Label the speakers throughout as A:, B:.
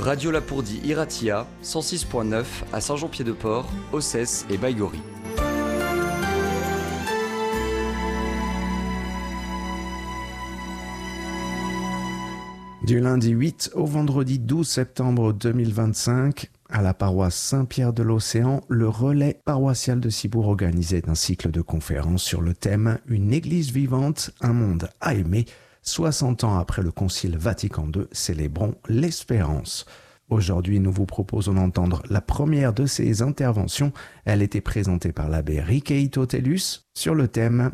A: Radio Lapourdie Iratia, 106.9 à Saint-Jean-Pied-de-Port, Ossès et Baïgorry.
B: Du lundi 8 au vendredi 12 septembre 2025, à la paroisse Saint-Pierre de l'Océan, le relais paroissial de Cibourg organisait un cycle de conférences sur le thème « Une église vivante, un monde à aimer ». 60 ans après le Concile Vatican II, célébrons l'espérance. Aujourd'hui, nous vous proposons d'entendre la première de ces interventions. Elle était présentée par l'abbé Riqueito Tellus sur le thème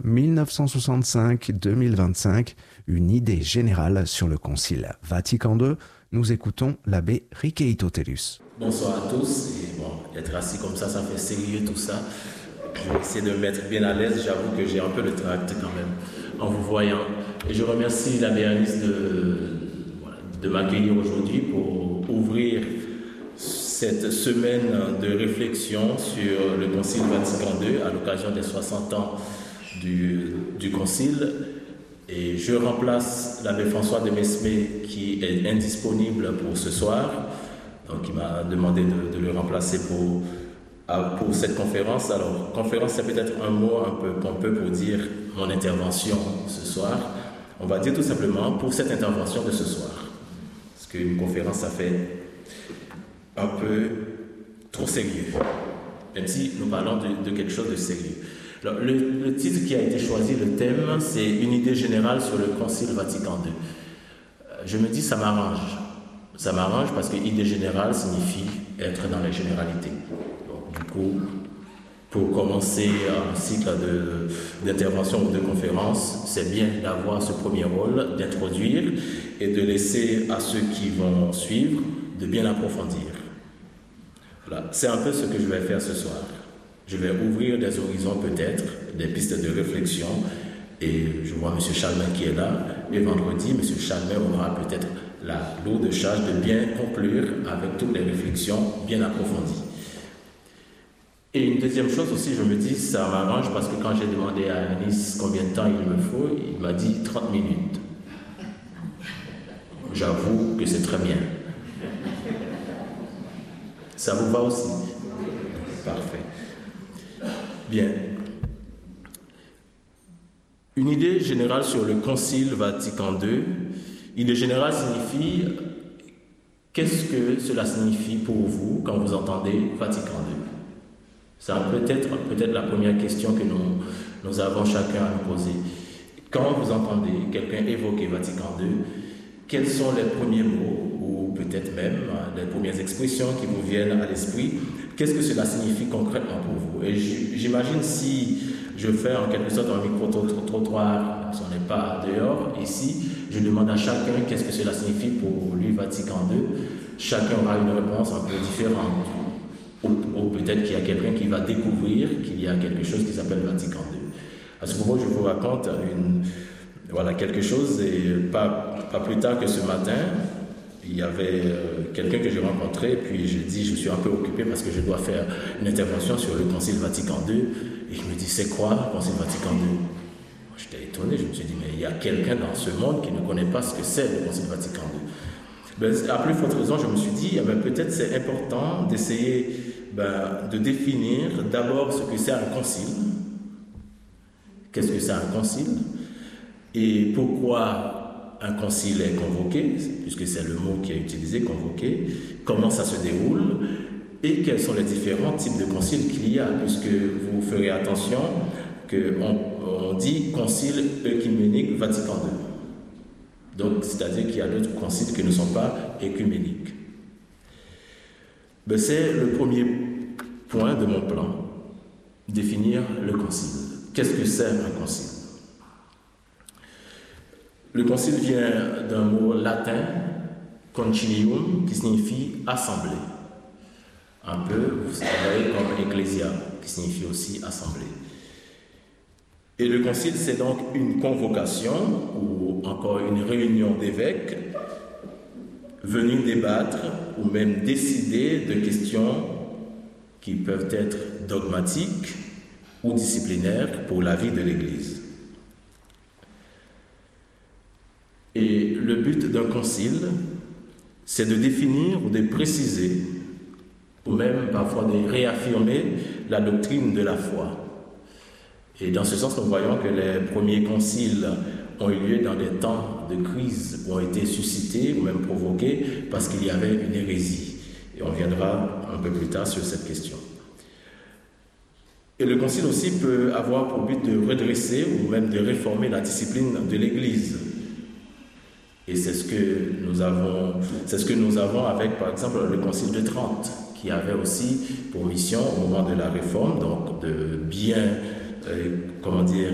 B: 1965-2025, une idée générale sur le Concile Vatican II. Nous écoutons l'abbé Riqueito Tellus.
C: Bonsoir à tous. Et être assis comme ça fait sérieux tout ça. Je vais essayer de me mettre bien à l'aise. J'avoue que j'ai un peu le tract quand même en vous voyant. Et je remercie l'abbé Anis de m'accueillir aujourd'hui pour ouvrir cette semaine de réflexion sur le Concile Vatican II à l'occasion des 60 ans du Concile. Et je remplace l'abbé François de Mesmé qui est indisponible pour ce soir. Donc il m'a demandé de le remplacer pour cette conférence. Alors, conférence, c'est peut-être un mot un peu pompeux pour dire mon intervention ce soir. On va dire tout simplement pour cette intervention de ce soir. Parce qu'une conférence, ça fait un peu trop sérieux. Même si nous parlons de quelque chose de sérieux. Alors, le titre qui a été choisi, le thème, c'est une idée générale sur le Concile Vatican II. Je me dis, ça m'arrange. Ça m'arrange parce que idée générale signifie être dans les généralités. Donc, du coup, pour commencer un cycle d'intervention ou de conférence, c'est bien d'avoir ce premier rôle, d'introduire et de laisser à ceux qui vont suivre de bien approfondir. Voilà, c'est un peu ce que je vais faire ce soir. Je vais ouvrir des horizons peut-être, des pistes de réflexion, et je vois M. Chalmin qui est là, et vendredi, M. Chalmin aura peut-être la lourde charge de bien conclure avec toutes les réflexions bien approfondies. Et une deuxième chose aussi, je me dis, ça m'arrange parce que quand j'ai demandé à Anis combien de temps il me faut, il m'a dit 30 minutes. J'avoue que c'est très bien. Ça vous va aussi? Parfait. Bien. Une idée générale sur le Concile Vatican II. Idée générale signifie, qu'est-ce que cela signifie pour vous quand vous entendez Vatican II? C'est peut-être la première question que nous avons chacun à nous poser. Quand vous entendez quelqu'un évoquer Vatican II, quels sont les premiers mots ou peut-être même les premières expressions qui vous viennent à l'esprit? Qu'est-ce que cela signifie concrètement pour vous? Et j'imagine si je fais en quelque sorte un micro-trottoir, si on n'est pas dehors, ici, je demande à chacun qu'est-ce que cela signifie pour lui Vatican II. Chacun aura une réponse un peu différente. Ou peut-être qu'il y a quelqu'un qui va découvrir qu'il y a quelque chose qui s'appelle Vatican II. À ce moment, je vous raconte quelque chose, et pas plus tard que ce matin, il y avait quelqu'un que j'ai rencontré, puis je dis, je suis un peu occupé parce que je dois faire une intervention sur le Concile Vatican II, et je me dis, c'est quoi le Concile Vatican II? J'étais étonné, je me suis dit, mais il y a quelqu'un dans ce monde qui ne connaît pas ce que c'est le Concile Vatican II. À plus forte raison, je me suis dit, peut-être c'est important d'essayer de définir d'abord ce que c'est un concile. Qu'est-ce que c'est un concile? Et pourquoi un concile est convoqué, puisque c'est le mot qui est utilisé, convoqué. Comment ça se déroule? Et quels sont les différents types de conciles qu'il y a, puisque vous ferez attention qu'on dit concile œcuménique Vatican II. Donc, c'est-à-dire qu'il y a d'autres conciles qui ne sont pas œcuméniques. C'est le premier point de mon plan, définir le concile. Qu'est-ce que c'est un concile? Le concile vient d'un mot latin, concilium, qui signifie assemblée. Un peu, vous savez, comme ecclésia, qui signifie aussi assemblée. Et le concile, c'est donc une convocation ou encore une réunion d'évêques venus débattre ou même décider de questions qui peuvent être dogmatiques ou disciplinaires pour la vie de l'Église. Et le but d'un concile, c'est de définir ou de préciser, ou même parfois de réaffirmer la doctrine de la foi. Et dans ce sens, nous voyons que les premiers conciles ont eu lieu dans des temps de crise, ont été suscités ou même provoqués parce qu'il y avait une hérésie. Et on viendra un peu plus tard sur cette question. Et le concile aussi peut avoir pour but de redresser ou même de réformer la discipline de l'Église. Et c'est ce que nous avons avec, par exemple, le concile de Trente, qui avait aussi pour mission, au moment de la réforme, donc de bien,